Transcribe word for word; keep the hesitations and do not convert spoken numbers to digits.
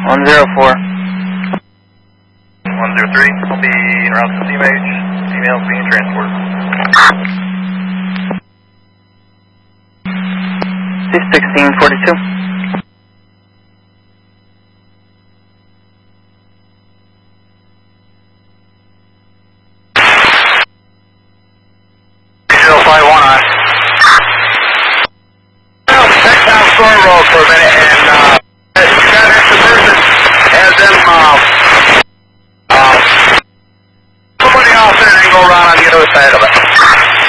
one zero four. one zero three, will be en route to C M H. Females being transported. C sixteen forty-two. zero five one on. Check down Store Road for a minute and uh